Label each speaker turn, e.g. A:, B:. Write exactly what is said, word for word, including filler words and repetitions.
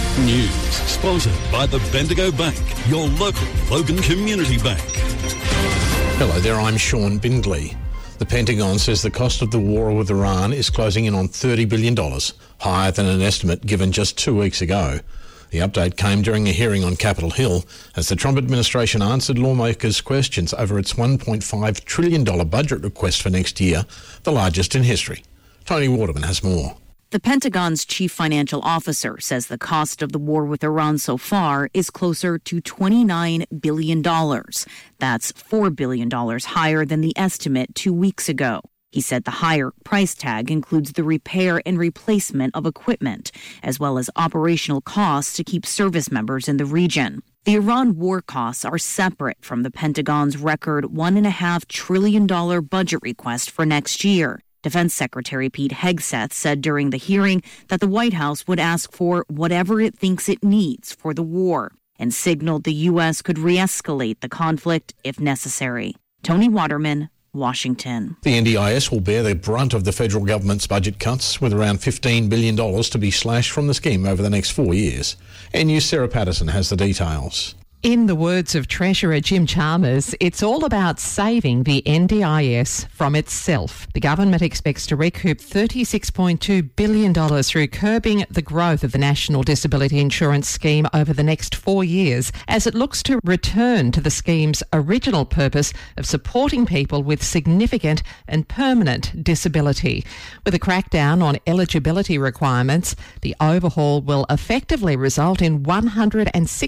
A: News sponsored by the Bendigo Bank, your local Logan Community Bank.
B: Hello there, I'm Sean Bindley. The Pentagon says the cost of the war with Iran is closing in on thirty billion dollars, higher than an estimate given just two weeks ago. The update came during a hearing on Capitol Hill as the Trump administration answered lawmakers' questions over its one point five trillion dollars budget request for next year, the largest in history. Tony Waterman has more.
C: The Pentagon's chief financial officer says the cost of the war with Iran so far is closer to twenty-nine billion dollars. That's four billion dollars higher than the estimate two weeks ago. He said the higher price tag includes the repair and replacement of equipment, as well as operational costs to keep service members in the region. The Iran war costs are separate from the Pentagon's record one point five trillion dollars budget request for next year. Defense Secretary Pete Hegseth said during the hearing that the White House would ask for whatever it thinks it needs for the war and signaled the U S could re-escalate the conflict if necessary. Tony Waterman, Washington.
B: The N D I S will bear the brunt of the federal government's budget cuts, with around fifteen billion dollars to be slashed from the scheme over the next four years. N News' Sarah Patterson has the details.
D: In the words of Treasurer Jim Chalmers, it's all about saving the N D I S from itself. The government expects to recoup thirty-six point two billion dollars through curbing the growth of the National Disability Insurance Scheme over the next four years as it looks to return to the scheme's original purpose of supporting people with significant and permanent disability. With a crackdown on eligibility requirements, the overhaul will effectively result in one hundred sixty